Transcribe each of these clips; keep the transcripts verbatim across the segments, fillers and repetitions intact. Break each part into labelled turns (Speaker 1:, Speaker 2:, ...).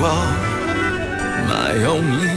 Speaker 1: are my only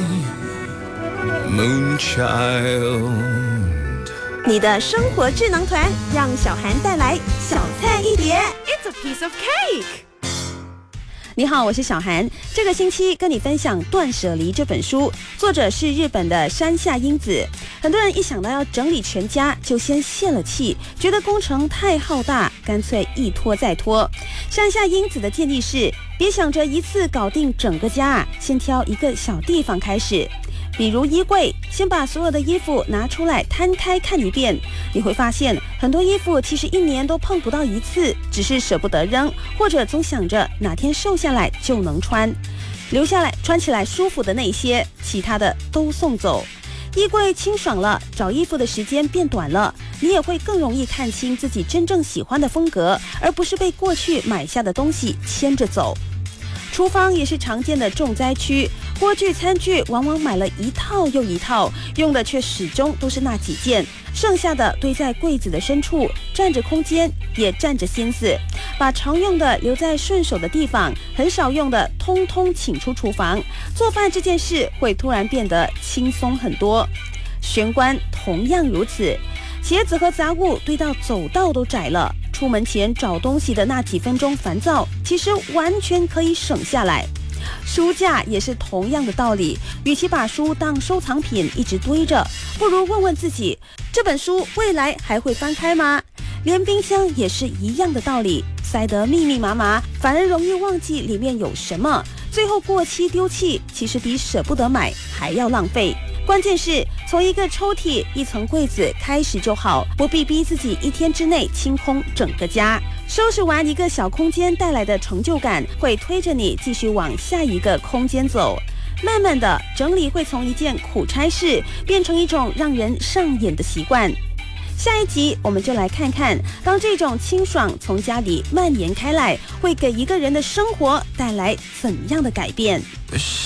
Speaker 1: moonchild。
Speaker 2: 你的生活智囊团，让小涵带来小菜一碟。
Speaker 3: It's a piece of cake。
Speaker 2: 你好，我是小涵。这个星期跟你分享《断舍离》这本书，作者是日本的山下英子。很多人一想到要整理全家，就先泄了气，觉得工程太浩大，干脆一拖再拖。山下英子的建议是，别想着一次搞定整个家，先挑一个小地方开始。比如衣柜，先把所有的衣服拿出来摊开看一遍，你会发现很多衣服其实一年都碰不到一次，只是舍不得扔，或者总想着哪天瘦下来就能穿，留下来穿起来舒服的那些，其他的都送走。衣柜清爽了，找衣服的时间变短了，你也会更容易看清自己真正喜欢的风格，而不是被过去买下的东西牵着走。厨房也是常见的重灾区，锅具餐具往往买了一套又一套，用的却始终都是那几件，剩下的堆在柜子的深处，占着空间也占着心思。把常用的留在顺手的地方，很少用的通通请出厨房。做饭这件事会突然变得轻松很多。玄关同样如此，鞋子和杂物堆到走道都窄了，出门前找东西的那几分钟烦躁，其实完全可以省下来。书架也是同样的道理，与其把书当收藏品一直堆着，不如问问自己，这本书未来还会翻开吗？连冰箱也是一样的道理，塞得密密麻麻，反而容易忘记里面有什么，最后过期丢弃，其实比舍不得买还要浪费。关键是从一个抽屉、一层柜子开始就好，不必逼自己一天之内清空整个家。收拾完一个小空间带来的成就感，会推着你继续往下一个空间走。慢慢的，整理会从一件苦差事变成一种让人上瘾的习惯。下一集我们就来看看，当这种清爽从家里蔓延开来，会给一个人的生活带来怎样的改变。